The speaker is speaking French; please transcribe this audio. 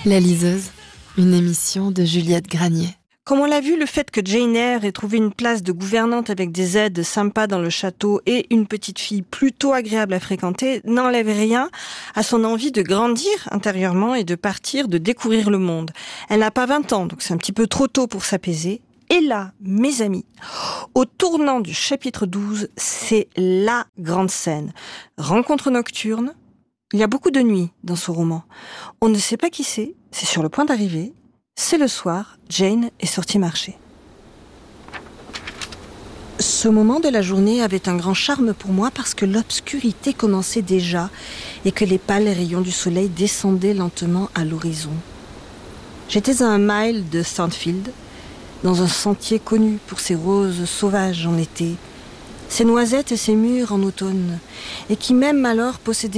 La liseuse, une émission de Juliette Granier. Comme on l'a vu, le fait que Jane Eyre ait trouvé une place de gouvernante avec des aides sympas dans le château et une petite fille plutôt agréable à fréquenter n'enlève rien à son envie de grandir intérieurement et de partir, de découvrir le monde. Elle n'a pas 20 ans, donc c'est un petit peu trop tôt pour s'apaiser. Et là, mes amis, au tournant du chapitre 12, c'est la grande scène. Rencontre nocturne. Il y a beaucoup de nuit dans ce roman. On ne sait pas qui c'est sur le point d'arriver. C'est le soir, Jane est sortie marcher. Ce moment de la journée avait un grand charme pour moi parce que l'obscurité commençait déjà et que les pâles rayons du soleil descendaient lentement à l'horizon. J'étais à 1 mile de Thornfield, dans un sentier connu pour ses roses sauvages en été, ses noisettes et ses mûres en automne, et qui même alors possédait